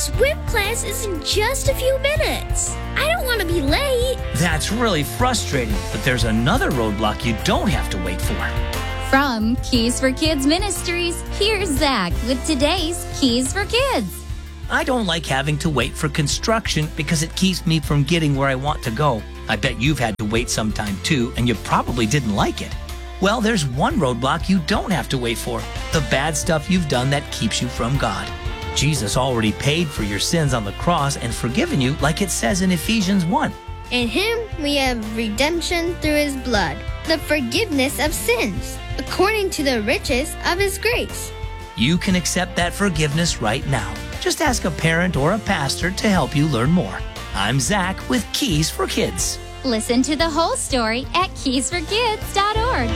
swim class is in just a few minutes. I don't want to be late. That's really frustrating, but there's another roadblock you don't have to wait for. From Keys for Kids Ministries, here's Zach with today's Keys for Kids. I don't like having to wait for construction because it keeps me from getting where I want to go. I bet you've had to wait sometime too, and you probably didn't like it. Well, there's one roadblock you don't have to wait for: the bad stuff you've done that keeps you from God. Jesus already paid for your sins on the cross and forgiven you, like it says in Ephesians 1. In him we have redemption through his blood, the forgiveness of sins, according to the riches of his grace. You can accept that forgiveness right now. Just ask a parent or a pastor to help you learn more. I'm Zach with Keys for Kids. Listen to the whole story at keysforkids.org.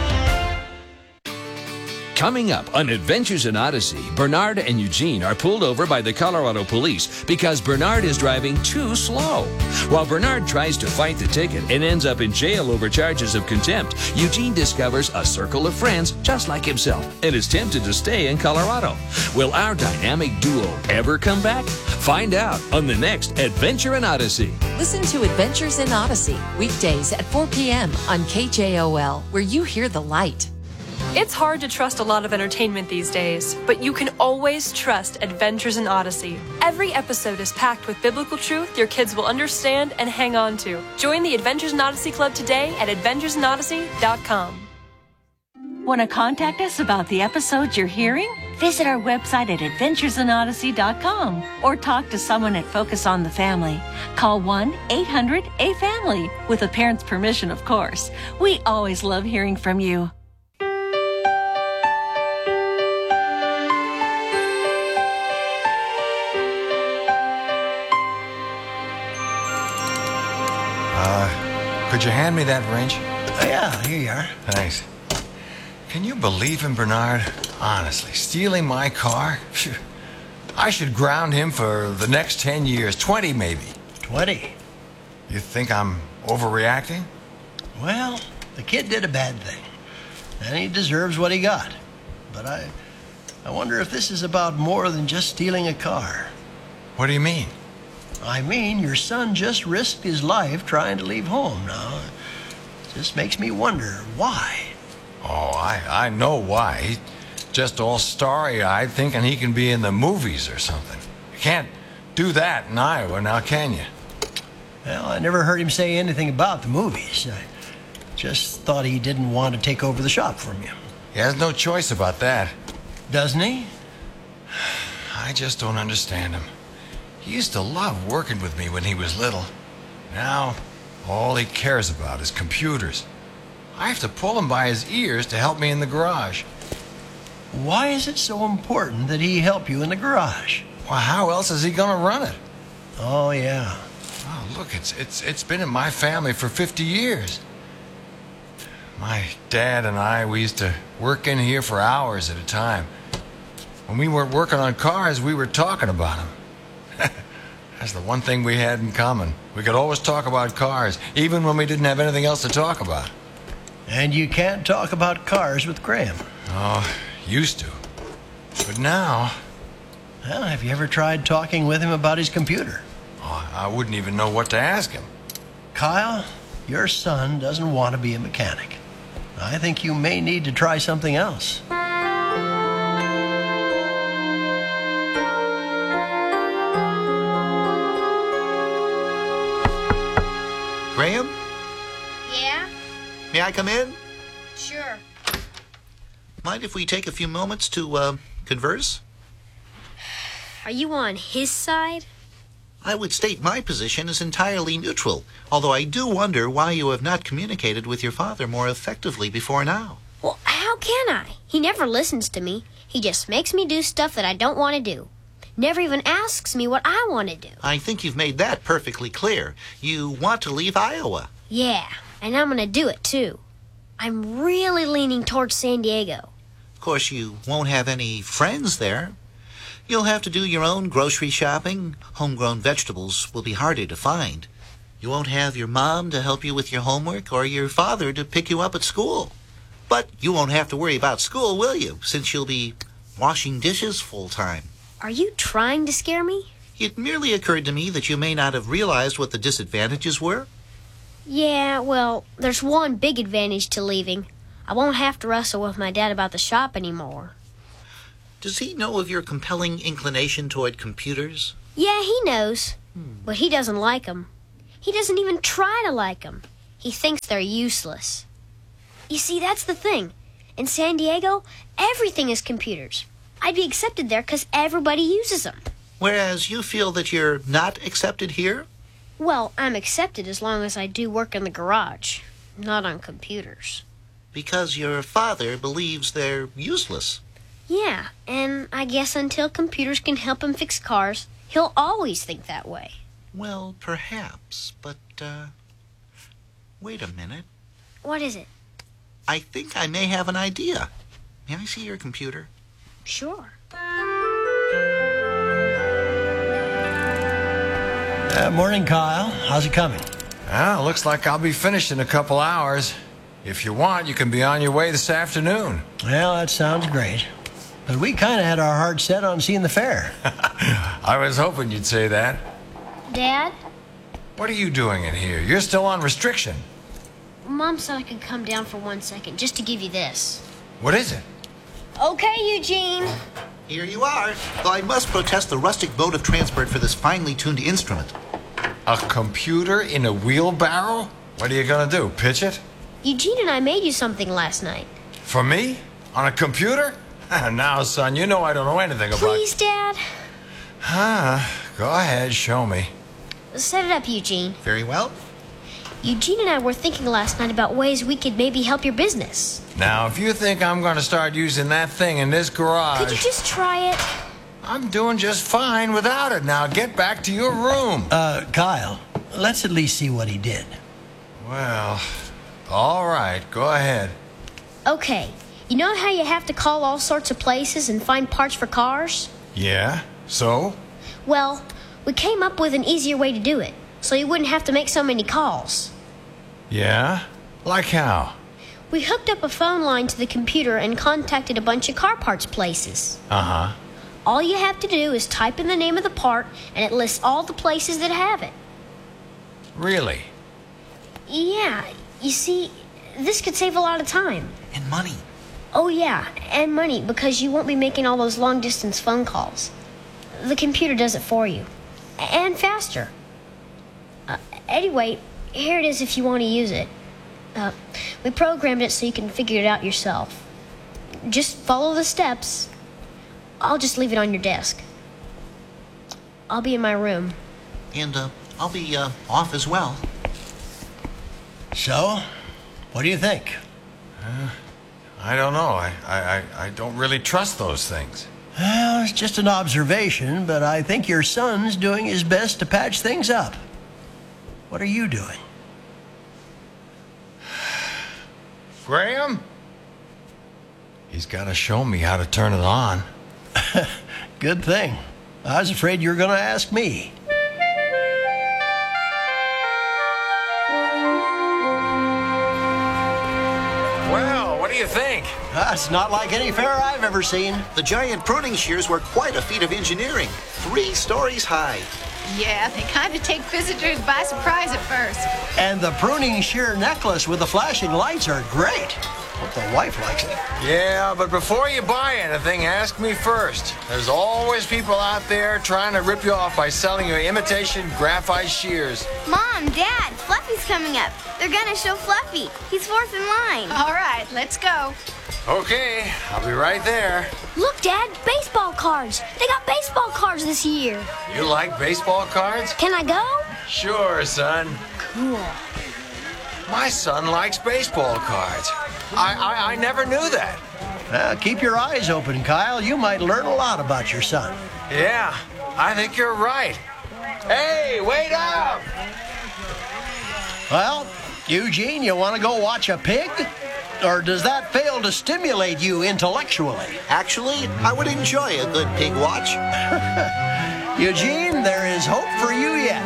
Coming up on Adventures in Odyssey, Bernard and Eugene are pulled over by the Colorado police because Bernard is driving too slow. While Bernard tries to fight the ticket and ends up in jail over charges of contempt, Eugene discovers a circle of friends just like himself and is tempted to stay in Colorado. Will our dynamic duo ever come back? Find out on the next Adventure in Odyssey. Listen to Adventures in Odyssey, weekdays at 4 p.m. on KJOL, where you hear the light. It's hard to trust a lot of entertainment these days, but you can always trust Adventures in Odyssey. Every episode is packed with biblical truth your kids will understand and hang on to. Join the Adventures in Odyssey Club today at adventuresinodyssey.com. Want to contact us about the episodes you're hearing? Visit our website at adventuresinodyssey.com or talk to someone at Focus on the Family. Call 1-800-A-FAMILY, with a parent's permission, of course. We always love hearing from you. Could you hand me that wrench? Yeah, here you are. Thanks. Can you believe him, Bernard? Honestly, stealing my car? Phew. I should ground him for the next 10 years, 20 maybe. 20? You think I'm overreacting? Well, the kid did a bad thing, and he deserves what he got. But I wonder if this is about more than just stealing a car. What do you mean? I mean, your son just risked his life trying to leave home. Now, it just makes me wonder why. Oh, I know why. He's just all starry-eyed thinking he can be in the movies or something. You can't do that in Iowa, now can you? Well, I never heard him say anything about the movies. I just thought he didn't want to take over the shop from you. He has no choice about that. Doesn't he? I just don't understand him. He used to love working with me when he was little. Now, all he cares about is computers. I have to pull him by his ears to help me in the garage. Why is it so important that he help you in the garage? Well, how else is he going to run it? Oh, yeah. Oh, look, it's been in my family for 50 years. My dad and I, we used to work in here for hours at a time. When we weren't working on cars, we were talking about them. That's the one thing we had in common. We could always talk about cars, even when we didn't have anything else to talk about. And you can't talk about cars with Graham. Oh, used to. But now... Well, have you ever tried talking with him about his computer? Oh, I wouldn't even know what to ask him. Kyle, your son doesn't want to be a mechanic. I think you may need to try something else. Graham? Yeah? May I come in? Sure. Mind if we take a few moments to, converse? Are you on his side? I would state my position is entirely neutral, although I do wonder why you have not communicated with your father more effectively before now. Well, how can I? He never listens to me. He just makes me do stuff that I don't want to do. Never even asks me what I want to do. I think you've made that perfectly clear. You want to leave Iowa. Yeah, and I'm going to do it, too. I'm really leaning towards San Diego. Of course, you won't have any friends there. You'll have to do your own grocery shopping. Homegrown vegetables will be harder to find. You won't have your mom to help you with your homework or your father to pick you up at school. But you won't have to worry about school, will you, since you'll be washing dishes full time? Are you trying to scare me? It merely occurred to me that you may not have realized what the disadvantages were. Yeah, well, there's one big advantage to leaving. I won't have to wrestle with my dad about the shop anymore. Does he know of your compelling inclination toward computers? Yeah, he knows. But he doesn't like them. He doesn't even try to like them. He thinks they're useless. You see, that's the thing. In San Diego, everything is computers. I'd be accepted there because everybody uses them. Whereas you feel that you're not accepted here? Well, I'm accepted as long as I do work in the garage, not on computers. Because your father believes they're useless. Yeah, and I guess until computers can help him fix cars, he'll always think that way. Well, perhaps, but, wait a minute. What is it? I think I may have an idea. May I see your computer? Sure. Morning, Kyle. How's it coming? Well, looks like I'll be finished in a couple hours. If you want, you can be on your way this afternoon. Well, that sounds great. But we kind of had our heart set on seeing the fair. I was hoping you'd say that. Dad? What are you doing in here? You're still on restriction. Mom said I could come down for 1 second just to give you this. What is it? Okay, Eugene. Here you are. Though I must protest the rustic mode of transport for this finely tuned instrument. A computer in a wheelbarrow? What are you gonna do, pitch it? Eugene and I made you something last night. For me? On a computer? Now, son, you know I don't know anything about... Please, Dad. Go ahead, show me. Set it up, Eugene. Very well. Eugene and I were thinking last night about ways we could maybe help your business. Now, if you think I'm gonna start using that thing in this garage... Could you just try it? I'm doing just fine without it. Now, get back to your room. Kyle, let's at least see what he did. Well, all right, go ahead. Okay. You know how you have to call all sorts of places and find parts for cars? Yeah? So? Well, we came up with an easier way to do it, so you wouldn't have to make so many calls. Yeah? Like how? We hooked up a phone line to the computer and contacted a bunch of car parts places. Uh-huh. All you have to do is type in the name of the part, and it lists all the places that have it. Really? Yeah, you see, this could save a lot of time. And money. Oh yeah, and money, because you won't be making all those long-distance phone calls. The computer does it for you. And faster. Anyway, here it is if you want to use it. We programmed it so you can figure it out yourself. Just follow the steps. I'll just leave it on your desk. I'll be in my room. And, I'll be, off as well. So, what do you think? I don't know. I don't really trust those things. Well, it's just an observation, but I think your son's doing his best to patch things up. What are you doing? Graham? He's got to show me how to turn it on. Good thing. I was afraid you were going to ask me. Well, what do you think? It's not like any fair I've ever seen. The giant pruning shears were quite a feat of engineering. 3 stories high. Yeah, they kind of take visitors by surprise at first. And the pruning shear necklace with the flashing lights are great. Hope the wife likes it. Yeah, but before you buy anything, ask me first. There's always people out there trying to rip you off by selling you imitation graphite shears. Mom, Dad, Fluffy's coming up. They're gonna show Fluffy. He's fourth in line. All right, let's go. Okay, I'll be right there. Look, Dad, baseball cards. They got baseball cards this year. You like baseball cards? Can I go? Sure, son. Cool. My son likes baseball cards. I never knew that. Keep your eyes open, Kyle. You might learn a lot about your son. Yeah, I think you're right. Hey, wait up! Well, Eugene, you want to go watch a pig? Or does that fail to stimulate you intellectually? Actually, I would enjoy a good pig watch. Eugene, there is hope for you yet.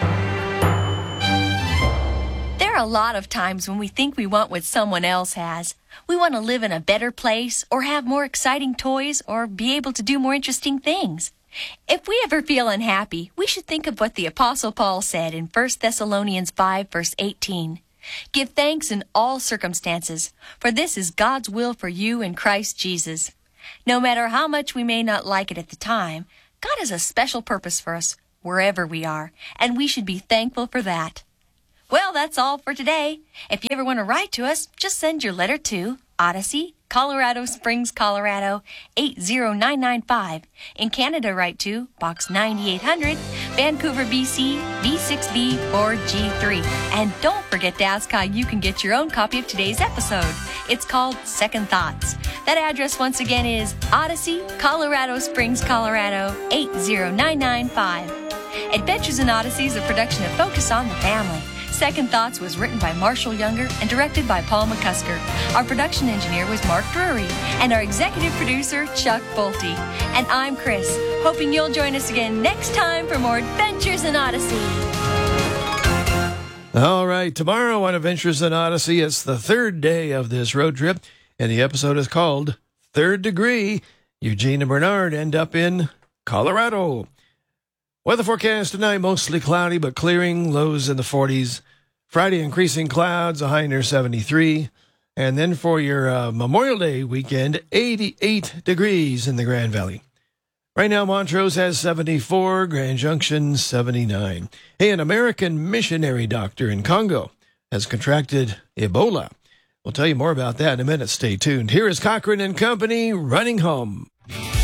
There are a lot of times when we think we want what someone else has. We want to live in a better place, or have more exciting toys, or be able to do more interesting things. If we ever feel unhappy, we should think of what the Apostle Paul said in 1 Thessalonians 5, verse 18. Give thanks in all circumstances, for this is God's will for you in Christ Jesus. No matter how much we may not like it at the time, God has a special purpose for us, wherever we are, and we should be thankful for that. Well, that's all for today. If you ever want to write to us, just send your letter to Odyssey, Colorado Springs, Colorado, 80995. In Canada, write to Box 9800, Vancouver, BC, V6B 4G3. And don't forget to ask how you can get your own copy of today's episode. It's called Second Thoughts. That address once again is Odyssey, Colorado Springs, Colorado, 80995. Adventures in Odyssey is a production of Focus on the Family. Second Thoughts was written by Marshall Younger and directed by Paul McCusker. Our production engineer was Mark Drury, and our executive producer, Chuck Bolte. And I'm Chris, hoping you'll join us again next time for more Adventures in Odyssey. All right, tomorrow on Adventures in Odyssey, it's the third day of this road trip, and the episode is called Third Degree. Eugene and Bernard end up in Colorado. Weather forecast tonight, mostly cloudy but clearing, lows in the 40s. Friday, increasing clouds, a high near 73. And then for your Memorial Day weekend, 88 degrees in the Grand Valley. Right now, Montrose has 74, Grand Junction 79. Hey, an American missionary doctor in Congo has contracted Ebola. We'll tell you more about that in a minute. Stay tuned. Here is Cochran and Company, Running Home.